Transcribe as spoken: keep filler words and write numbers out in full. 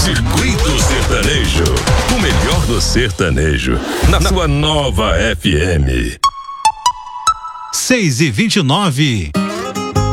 Circuito Sertanejo, o melhor do sertanejo, na sua nova F M. seis e vinte e nove.